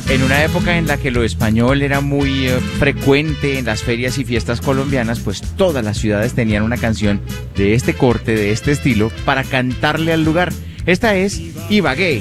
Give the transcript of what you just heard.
En una época en la que lo español era muy frecuente en las ferias y fiestas colombianas, pues todas las ciudades tenían una canción de este corte, de este estilo, para cantarle al lugar. Esta es Ibagué.